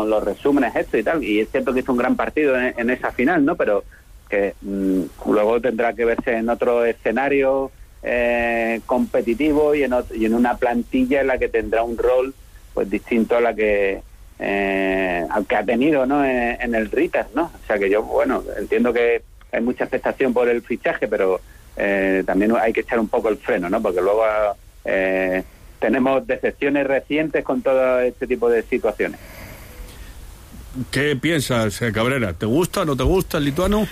los resúmenes esto y tal, y es cierto que hizo un gran partido en esa final, ¿no? Pero que luego tendrá que verse en otro escenario competitivo y en una plantilla en la que tendrá un rol pues distinto a la que al que ha tenido, ¿no? En el Ritas, ¿no? O sea que yo, bueno, entiendo que hay mucha expectación por el fichaje, pero también hay que echar un poco el freno, ¿no? Porque luego tenemos decepciones recientes con todo este tipo de situaciones. ¿Qué piensas, Cabrera? ¿Te gusta o no te gusta el lituano?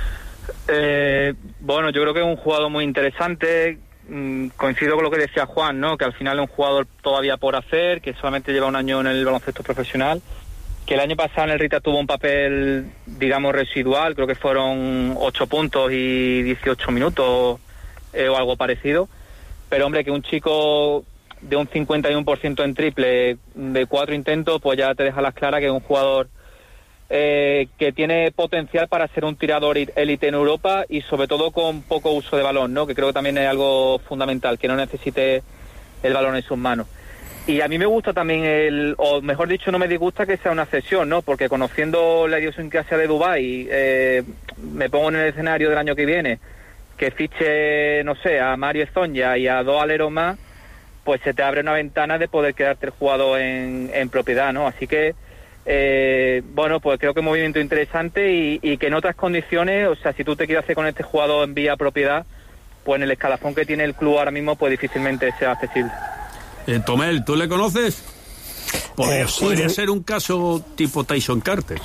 Bueno, yo creo que es un jugador muy interesante. Coincido con lo que decía Juan, ¿no? Que al final es un jugador todavía por hacer, que solamente lleva un año en el baloncesto profesional, que el año pasado en el Rita tuvo un papel, digamos, residual, creo que fueron 8 puntos y 18 minutos o algo parecido, pero hombre, que un chico de un 51% en triple de 4 intentos, pues ya te deja las claras que es un jugador que tiene potencial para ser un tirador élite en Europa y sobre todo con poco uso de balón, ¿no? Que creo que también es algo fundamental, que no necesite el balón en sus manos. Y a mí me gusta también o mejor dicho, no me disgusta que sea una cesión, ¿no? Porque conociendo la idiosincrasia de Dubái, me pongo en el escenario del año que viene, que fiche, no sé, a Mario Zonja y a 2 aleros más, pues se te abre una ventana de poder quedarte el jugador en propiedad, ¿no? Así que bueno, pues creo que es un movimiento interesante y que en otras condiciones, o sea, si tú te quieres hacer con este jugador en vía propiedad, pues en el escalafón que tiene el club ahora mismo, pues difícilmente sea accesible. Tomel, ¿tú le conoces? Podría ser un caso tipo Tyson Carter.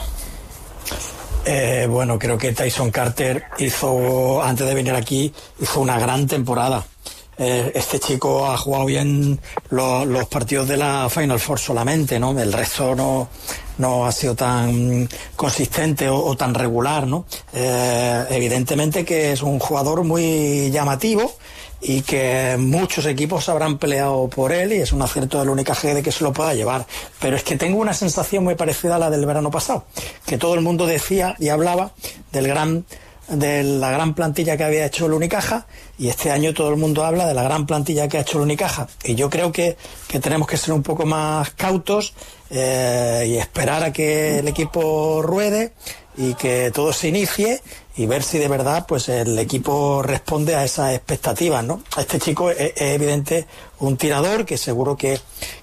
Bueno, creo que Tyson Carter antes de venir aquí, hizo una gran temporada. Este chico ha jugado bien los partidos de la Final Four solamente, ¿no? El resto no ha sido tan consistente o tan regular, ¿no? Evidentemente que es un jugador muy llamativo y que muchos equipos habrán peleado por él y es un acierto del Unicaja de que se lo pueda llevar. Pero es que tengo una sensación muy parecida a la del verano pasado, que todo el mundo decía y hablaba de la gran plantilla que había hecho el Unicaja, y este año todo el mundo habla de la gran plantilla que ha hecho el Unicaja, y yo creo que tenemos que ser un poco más cautos y esperar a que el equipo ruede y que todo se inicie y ver si de verdad pues el equipo responde a esas expectativas, ¿no? Este chico es evidente un tirador que seguro que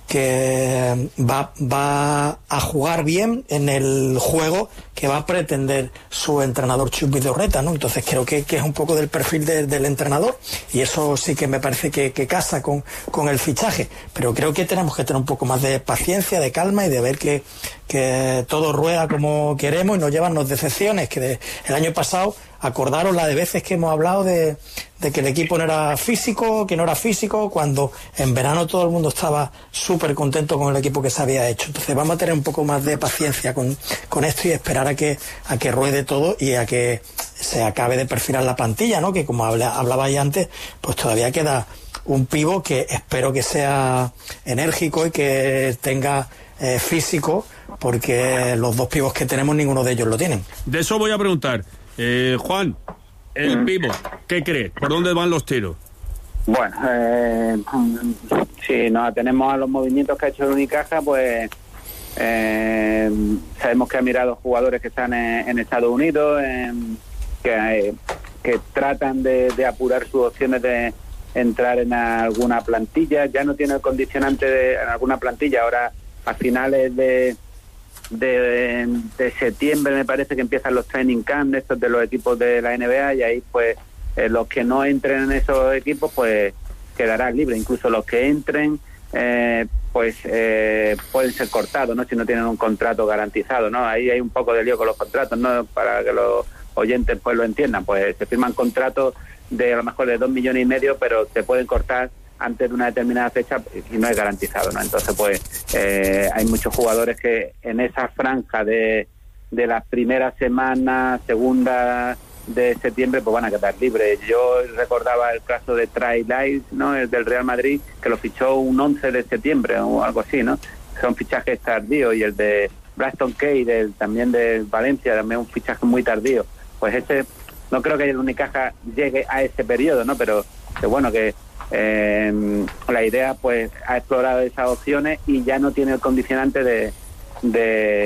va a jugar bien en el juego que va a pretender su entrenador Chus Vidorreta, ¿no? Entonces creo que es un poco del perfil del entrenador, y eso sí que me parece que casa con el fichaje, pero creo que tenemos que tener un poco más de paciencia, de calma y de ver que todo rueda como queremos y no llevarnos decepciones, que el año pasado acordaros la de veces que hemos hablado de que el equipo no era físico, cuando en verano todo el mundo estaba súper contento con el equipo que se había hecho. Entonces vamos a tener un poco más de paciencia con esto y esperar a que ruede todo y a que se acabe de perfilar la plantilla, ¿no? Que como hablaba ya antes, pues todavía queda un pivo que espero que sea enérgico y que tenga físico, porque los 2 pivos que tenemos ninguno de ellos lo tienen. De eso voy a preguntar. Juan, el pivo, ¿qué crees? ¿Por dónde van los tiros? Bueno, si nos atenemos a los movimientos que ha hecho el Unicaja, pues sabemos que ha mirado jugadores que están en Estados Unidos, que tratan de apurar sus opciones de entrar en alguna plantilla. Ya no tiene el condicionante en alguna plantilla. Ahora, a finales de septiembre me parece que empiezan los training camps estos de los equipos de la NBA, y ahí pues los que no entren en esos equipos pues quedarán libres. Incluso los que entren pueden ser cortados, ¿no? Si no tienen un contrato garantizado, ¿no? Ahí hay un poco de lío con los contratos, ¿no? Para que los oyentes pues lo entiendan, pues se firman contratos de a lo mejor de 2,5 millones, pero te pueden cortar antes de una determinada fecha y no es garantizado, ¿no? Entonces pues hay muchos jugadores que en esa franja de las primeras semanas, segunda de septiembre, pues van a quedar libres. Yo recordaba el caso de Trey Lyles, ¿no? El del Real Madrid, que lo fichó un 11 de septiembre o algo así, ¿no? Son fichajes tardíos. Y el de Braxton Cade, también de Valencia, también un fichaje muy tardío. Pues ese, no creo que el Unicaja llegue a ese periodo, ¿no? Pero que bueno, que la idea pues ha explorado esas opciones y ya no tiene el condicionante de